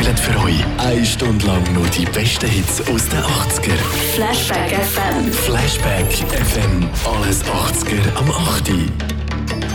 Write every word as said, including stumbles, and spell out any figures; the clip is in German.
spielen für euch eine Stunde lang nur die besten Hits aus den achtziger. Flashback F M. Flashback F M. Alles achtziger am acht.